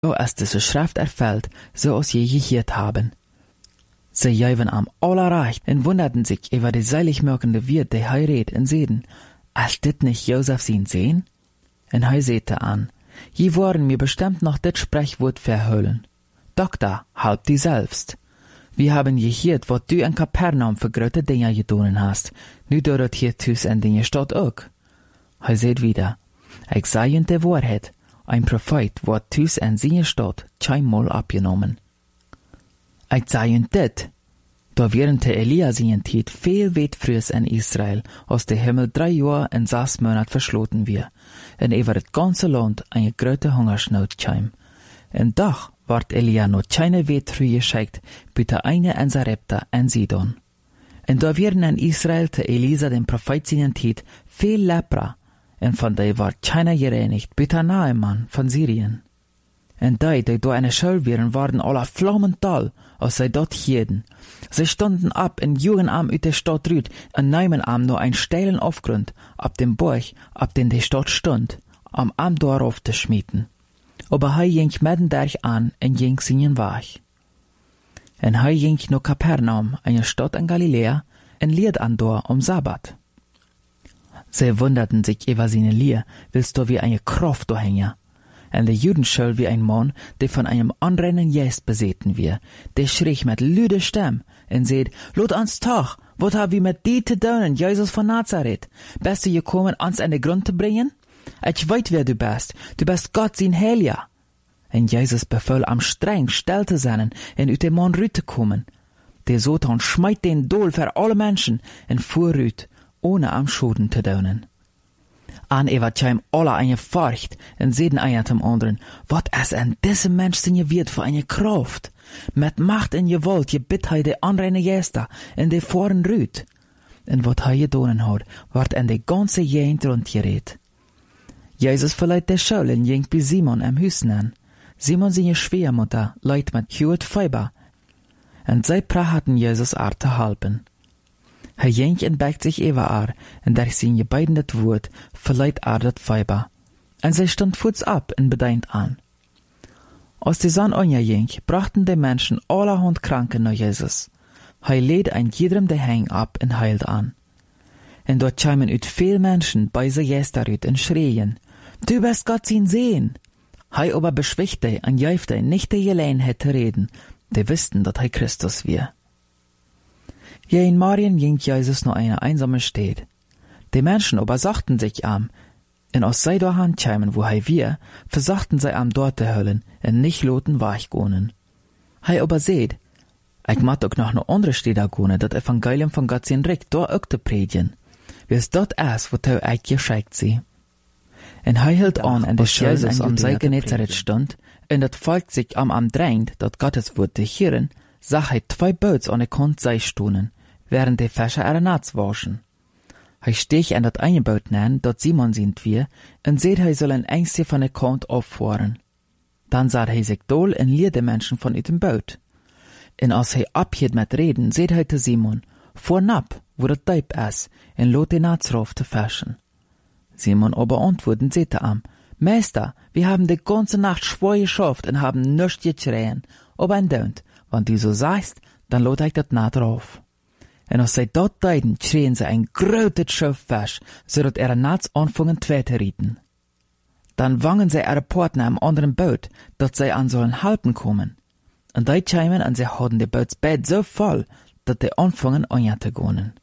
so als diese Schrift erfüllt, so als je gehört haben. Sie jäven am allerrecht und wunderten sich über die seilig wirkende Wirt, die heirat und seden, als dit nicht Josef sein sehen? Und hei sehte an, je worden mir bestimmt noch dit Sprechwort verhüllen. Doktor, halb die selbst. Wir haben gehört, wat du in Kapernaum für große Dinge getan hast, nu dort hier tus in die Stadt auch. Hei seht wieder, ich sei in der Wahrheit, ein Prophet wat tus in seine Stadt keinmal abgenommen. Ich sei in dit, da während der Elia seine Zeit viel weit früher in Israel, als der Himmel 3 Jahre in 6 Monaten verschlossen wir, und über das ganze Land eine große Hungersnot kam. Und doch ward Elia noch keine weit früh geschickt, bitte eine in Sarepta in Sidon. Und da wären in Israel der Elisa den Prophet seine Zeit viel Lepra, und von der ward keiner gereinigt, bitte Naaman von Syrien. Und die da eine Schuld wären, waren alle flammental, als sie dort hielten. Sie standen ab und jugen am ut der Stadt rüt und nahmen am nur einen steilen Aufgrund, ab dem Burg, ab den die Stadt stund, am darauf zu schmieden. Aber hei ging mitten durch an und ging seinen Weg. Und hei ging nach Kapernaum, eine Stadt in Galiläa, und lied an dort Sabbat. Sie wunderten sich über seine Lehr, willst du wie eine Kraft da hängen. Und der Juden schall wie ein Mann, der von einem anrennen Geist besäten wir. Der schrie mit lüde Stimme und seht, lot ans Tag, wat hab wir mit die zu tun, Jesus von Nazareth? Bist du gekommen, ans an den Grund zu bringen? Ich weet wer du bist Gott sein Heiliger. Und Jesus befahl am streng still zu sein und ut dem Mann rüt zu kommen. Der Satan schmeit den Dol für alle Menschen und fuhr rüt, ohne am Schoden zu tun. An Evatscheim alle eine Furcht und sehen einer zum anderen, wat es an diesem Mensch sinne wird für eine Kraft. Mit Macht und Gewalt gebitt hei de anreine Gäste in de Foren rüt. Und wat hei gedonen hat, ward in de ganze Gegend rundgeredet. Jesus verleiht der Schul und ging bei Simon am Hüsen an. Simon seine Schwiegermutter leid mit Hewet Fieber. Und sie prachten Jesus zu halpen. Er ging und beugt sich über und durch seine beiden das Wort verleiht das Fieber. Und sie stand fuß ab und bedeint an. Als die Sonne anging, brachten die Menschen allerhand Kranken nach Jesus. Er lädt ein jedem der Häng ab und heilt an. Und dort kamen ut viel Menschen bei se Gästerüt und schrien, du bist Gott sein Sehen. Er aber beschwichtigte und jäufte nicht die Gelegenheit zu reden, die wussten, dass er Christus wir. Ja, in Marien ging Jesus noch eine einsame Stadt. Die Menschen aber sagten sich am, und aus sei der Hand kämen, wo er wir, versachten sie am dort zu höllen, und nicht loten weichgonen. Er aber seht, ich mag auch noch eine andere Städte gehen, das Evangelium von Gott sein Recht, dort auch zu predigen. Wie es dort ist, wo er euch geschickt sie. Und er hielt an, und der Jesus am See Genezareth stand, und das Volk sich am drängt, dat Gottes Wort zu hören, sah er 2 Boots an der Kant sei stunden, während die Fischer ihre Nats waschen. Er stich an dat eine Boot nennen, dort Simon sind wir, und seht er soll ein Ängste von der Kant auffahren. Dann sah er sich dol und lieh die Menschen von dem Boot. Und als er abhielt mit Reden, seht er zu Simon, fuhr nab, wo das Deib ist, und lot den Nats rauf zu fischen. Simon aber antworten seht er am, Meister, wir haben die ganze Nacht schwer geschafft und haben nichts geschrien, aber ein Dönt, wenn du so sagst, dann lot ich das Nat rauf. Und als sie dort deiden, schrien sie ein großes Schiff Fisch, so dass ihre Nats anfangen zu rieten. Dann wangen sie ihre Partner im anderen Boot, dass sie an sollen halten kommen. Und die kämen und sie hatten die Bootsbett so voll, dass die anfangen anzugehen.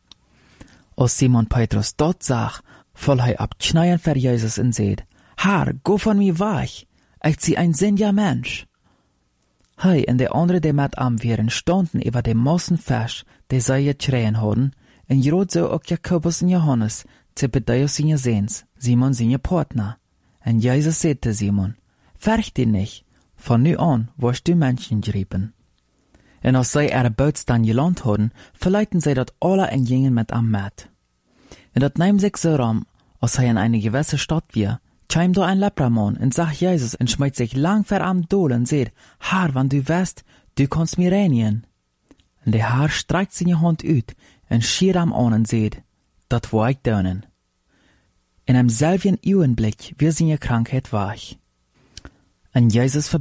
Als Simon Petrus dort sah, voll er ab Knien für Jesus und seht, Herr, go von mir weg, ich zieh ein sündiger Mensch. Hei und die andere, die mit am wären, standen über dem Massen Fisch, die sie geschrien hatten, und gerade so auch Jakobus und Johannes, Zebedeus seine Sehns, Simon seine Partner. Und Jesus sagte Simon, fürcht dich nicht, von nu an wirst du Menschen gerieben. Und als sie ihre Boots dann gelandet hatten, verleiten sie dat alle und gingen mit am mit. Und dat nahm sich so rum, als er in eine gewisse Stadt war, kam da ein Lepramann und sagt Jesus und schmeißt sich lang vor am Dol und sagt, Herr, wenn du weißt, du kannst mir reinigen. Und der Herr streckt seine Hand ut und schiert am an und sagt, dat war ich dönen. In einem selben Augenblick wird seine Krankheit weich. En Jesus